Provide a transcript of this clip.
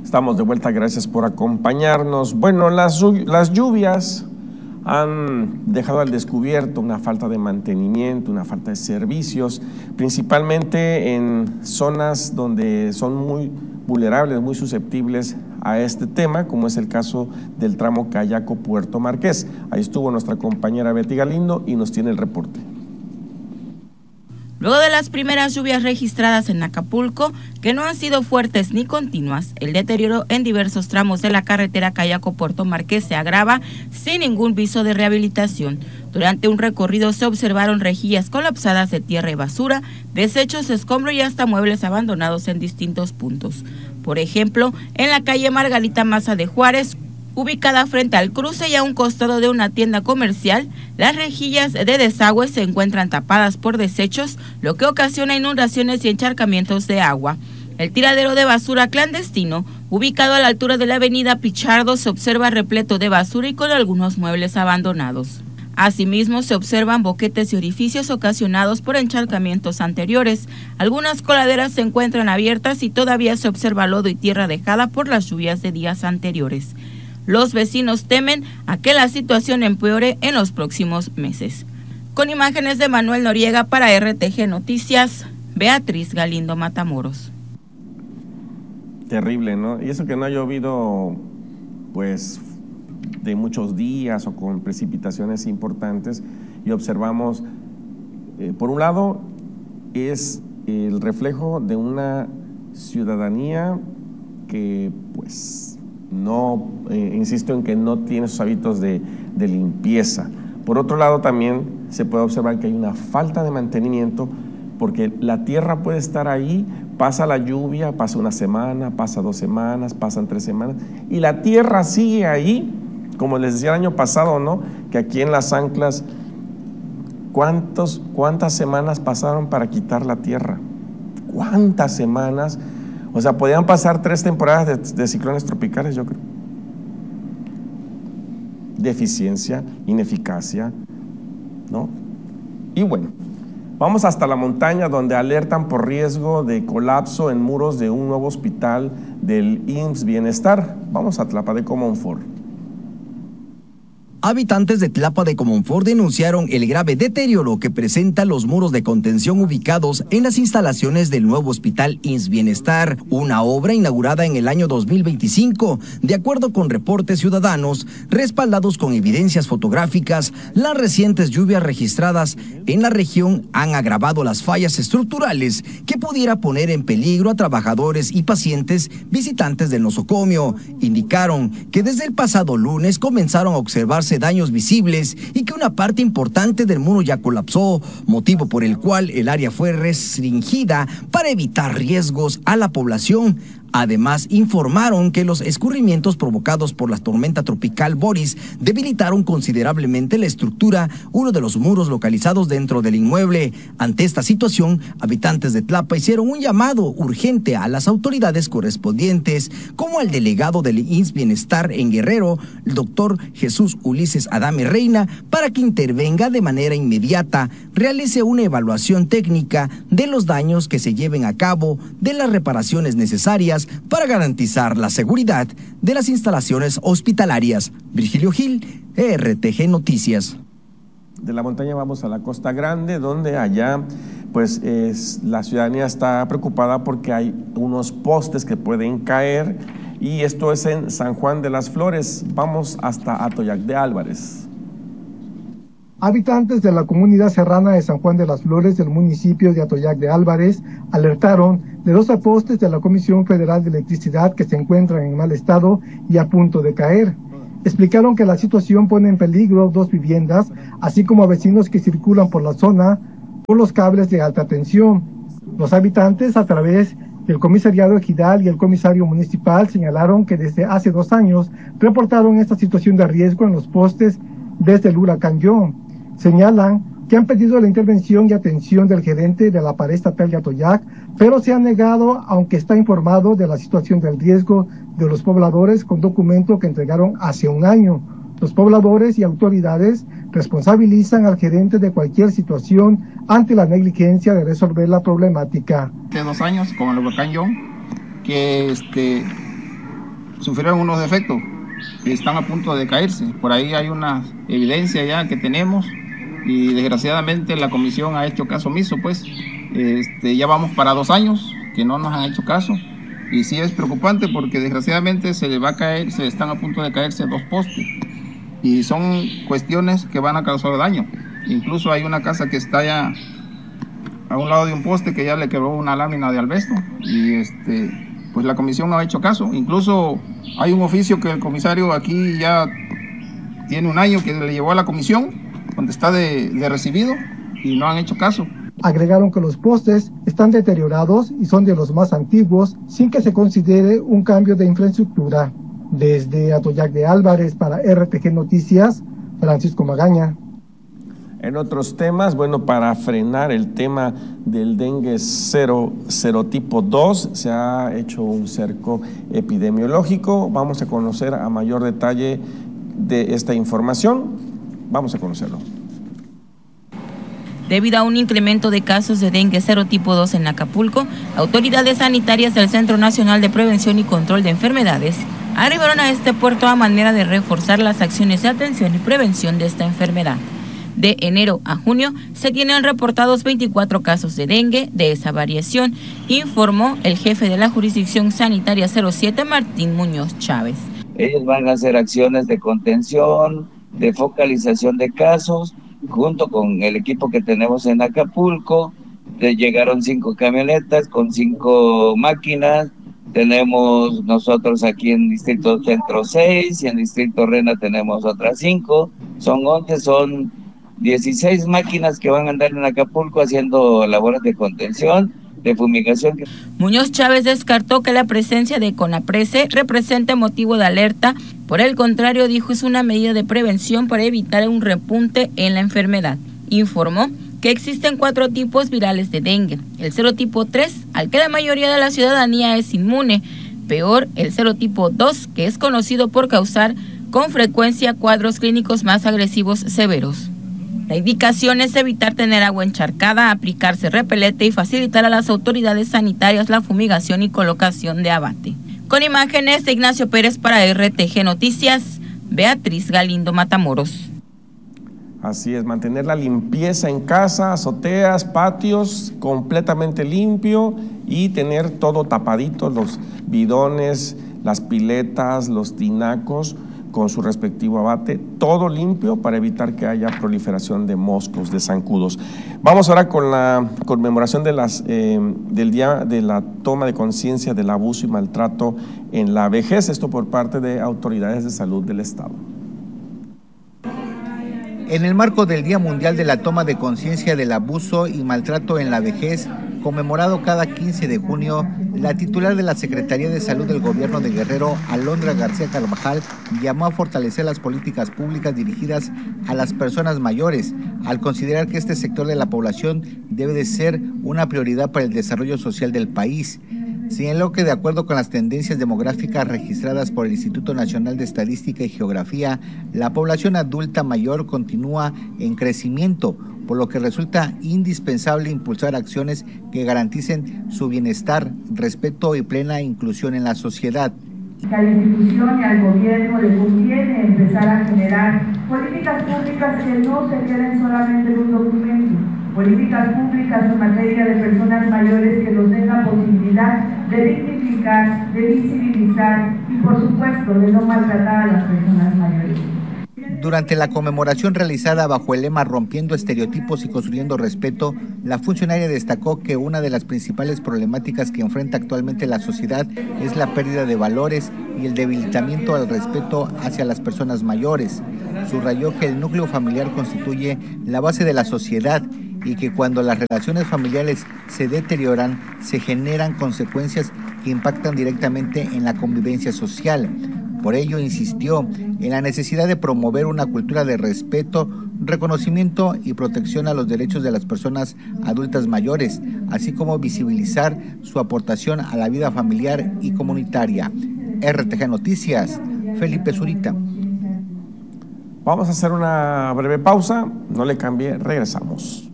Estamos de vuelta, gracias por acompañarnos. Bueno, las lluvias han dejado al descubierto una falta de mantenimiento, una falta de servicios, principalmente en zonas donde son muy vulnerables, muy susceptibles a este tema, como es el caso del tramo Cayaco-Puerto Marqués. Ahí estuvo nuestra compañera Betty Galindo y nos tiene el reporte. Luego de las primeras lluvias registradas en Acapulco, que no han sido fuertes ni continuas, el deterioro en diversos tramos de la carretera Cayaco-Puerto Marqués se agrava sin ningún viso de rehabilitación. Durante un recorrido se observaron rejillas colapsadas de tierra y basura, desechos, escombro y hasta muebles abandonados en distintos puntos. Por ejemplo, en la calle Margarita Maza de Juárez, ubicada frente al cruce y a un costado de una tienda comercial, las rejillas de desagüe se encuentran tapadas por desechos, lo que ocasiona inundaciones y encharcamientos de agua. El tiradero de basura clandestino, ubicado a la altura de la avenida Pichardo, se observa repleto de basura y con algunos muebles abandonados. Asimismo, se observan boquetes y orificios ocasionados por encharcamientos anteriores. Algunas coladeras se encuentran abiertas y todavía se observa lodo y tierra dejada por las lluvias de días anteriores. Los vecinos temen a que la situación empeore en los próximos meses. Con imágenes de Manuel Noriega para RTG Noticias, Beatriz Galindo Matamoros. Terrible, ¿no? Y eso que no ha llovido, pues, de muchos días o con precipitaciones importantes, y observamos, por un lado, es el reflejo de una ciudadanía que, pues, no, insisto en que no tiene sus hábitos de limpieza. Por otro lado, también se puede observar que hay una falta de mantenimiento, porque la tierra puede estar ahí, pasa la lluvia, pasa una semana, pasa 2 semanas, pasan 3 semanas, y la tierra sigue ahí, como les decía el año pasado, ¿no? Que aquí en Las Anclas, ¿cuántas semanas pasaron para quitar la tierra? ¿Cuántas semanas? O sea, podían pasar 3 temporadas de ciclones tropicales, yo creo. Deficiencia, ineficacia, ¿no? Y bueno, vamos hasta la montaña, donde alertan por riesgo de colapso en muros de un nuevo hospital del IMSS Bienestar. Vamos a Tlapa de Comonfort. Habitantes de Tlapa de Comonfort denunciaron el grave deterioro que presentan los muros de contención ubicados en las instalaciones del nuevo hospital IMSS Bienestar, una obra inaugurada en el año 2025. De acuerdo con reportes ciudadanos, respaldados con evidencias fotográficas, las recientes lluvias registradas en la región han agravado las fallas estructurales que pudiera poner en peligro a trabajadores y pacientes visitantes del nosocomio. Indicaron que desde el pasado lunes comenzaron a observarse daños visibles y que una parte importante del muro ya colapsó, motivo por el cual el área fue restringida para evitar riesgos a la población. Además, informaron que los escurrimientos provocados por la tormenta tropical Boris debilitaron considerablemente la estructura, uno de los muros localizados dentro del inmueble. Ante esta situación, habitantes de Tlapa hicieron un llamado urgente a las autoridades correspondientes, como al delegado del IMSS Bienestar en Guerrero, el doctor Jesús Ulises Adame Reina, para que intervenga de manera inmediata, realice una evaluación técnica de los daños que se lleven a cabo, de las reparaciones necesarias para garantizar la seguridad de las instalaciones hospitalarias. Virgilio Gil, RTG Noticias. De la montaña vamos a la Costa Grande, donde allá pues la ciudadanía está preocupada porque hay unos postes que pueden caer, y esto es en San Juan de las Flores. Vamos hasta Atoyac de Álvarez. Habitantes de la comunidad serrana de San Juan de las Flores del municipio de Atoyac de Álvarez alertaron de los postes de la Comisión Federal de Electricidad que se encuentran en mal estado y a punto de caer. Explicaron que la situación pone en peligro 2 viviendas, así como a vecinos que circulan por la zona por los cables de alta tensión. Los habitantes, a través del comisariado ejidal y el comisario municipal, señalaron que desde hace 2 años reportaron esta situación de riesgo en los postes desde el huracán John. Señalan que han pedido la intervención y atención del gerente de la pared estatal de Atoyac, pero se han negado, aunque está informado de la situación del riesgo de los pobladores con documento que entregaron hace 1 año. Los pobladores y autoridades responsabilizan al gerente de cualquier situación ante la negligencia de resolver la problemática. Hace 2 años con el huracán John, que sufrieron unos defectos que están a punto de caerse. Por ahí hay una evidencia ya que tenemos y desgraciadamente la comisión ha hecho caso omiso, pues. Ya vamos para 2 años que no nos han hecho caso y sí es preocupante porque desgraciadamente se están a punto de caerse 2 postes y son cuestiones que van a causar daño. Incluso hay una casa que está ya a un lado de un poste que ya le quebró una lámina de asbesto y pues la comisión no ha hecho caso. Incluso hay un oficio que el comisario aquí ya tiene 1 año que le llevó a la comisión, donde está de recibido, y no han hecho caso. Agregaron que los postes están deteriorados y son de los más antiguos, sin que se considere un cambio de infraestructura. Desde Atoyac de Álvarez para RTG Noticias, Francisco Magaña. En otros temas, bueno, para frenar el tema del dengue serotipo 2, se ha hecho un cerco epidemiológico. Vamos a conocer a mayor detalle de esta información. Vamos a conocerlo. Debido a un incremento de casos de dengue serotipo 2 en Acapulco, autoridades sanitarias del Centro Nacional de Prevención y Control de Enfermedades arribaron a este puerto a manera de reforzar las acciones de atención y prevención de esta enfermedad. De enero a junio se tienen reportados 24 casos de dengue. De esa variación, informó el jefe de la Jurisdicción Sanitaria 07, Martín Muñoz Chávez. Ellos van a hacer acciones de contención, de focalización de casos, junto con el equipo que tenemos en Acapulco. Llegaron 5 camionetas con 5 máquinas. Tenemos nosotros aquí en Distrito Centro 6 y en Distrito Rena tenemos otras 5. Son 11, son 16 máquinas que van a andar en Acapulco haciendo labores de contención, de fumigación. Muñoz Chávez descartó que la presencia de CONAPRESE represente motivo de alerta. Por el contrario, dijo, es una medida de prevención para evitar un repunte en la enfermedad. Informó que existen 4 tipos virales de dengue. El serotipo 3, al que la mayoría de la ciudadanía es inmune. Peor, el serotipo 2, que es conocido por causar con frecuencia cuadros clínicos más agresivos severos. La indicación es evitar tener agua encharcada, aplicarse repelente y facilitar a las autoridades sanitarias la fumigación y colocación de abate. Con imágenes de Ignacio Pérez para RTG Noticias, Beatriz Galindo Matamoros. Así es, mantener la limpieza en casa, azoteas, patios, completamente limpio y tener todo tapadito, los bidones, las piletas, los tinacos, con su respectivo abate, todo limpio para evitar que haya proliferación de moscos, de zancudos. Vamos ahora con la conmemoración de del Día de la Toma de Conciencia del Abuso y Maltrato en la Vejez, esto por parte de autoridades de salud del Estado. En el marco del Día Mundial de la Toma de Conciencia del Abuso y Maltrato en la Vejez, conmemorado cada 15 de junio, la titular de la Secretaría de Salud del Gobierno de Guerrero, Alondra García Carvajal, llamó a fortalecer las políticas públicas dirigidas a las personas mayores, al considerar que este sector de la población debe de ser una prioridad para el desarrollo social del país. Señaló que de acuerdo con las tendencias demográficas registradas por el Instituto Nacional de Estadística y Geografía, la población adulta mayor continúa en crecimiento, por lo que resulta indispensable impulsar acciones que garanticen su bienestar, respeto y plena inclusión en la sociedad. A la institución y al gobierno le conviene empezar a generar políticas públicas que no se queden solamente en un documento, políticas públicas en materia de personas mayores que nos den la posibilidad de dignificar, de visibilizar y por supuesto de no maltratar a las personas mayores. Durante la conmemoración realizada bajo el lema Rompiendo estereotipos y construyendo respeto, la funcionaria destacó que una de las principales problemáticas que enfrenta actualmente la sociedad es la pérdida de valores y el debilitamiento al respeto hacia las personas mayores. Subrayó que el núcleo familiar constituye la base de la sociedad y que cuando las relaciones familiares se deterioran, se generan consecuencias que impactan directamente en la convivencia social. Por ello, insistió en la necesidad de promover una cultura de respeto, reconocimiento y protección a los derechos de las personas adultas mayores, así como visibilizar su aportación a la vida familiar y comunitaria. RTG Noticias, Felipe Zurita. Vamos a hacer una breve pausa, no le cambie, regresamos.